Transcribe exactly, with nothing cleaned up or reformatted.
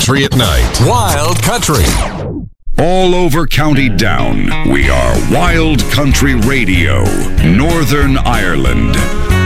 country at night. Wild Country. All over County Down, we are Wild Country Radio, Northern Ireland.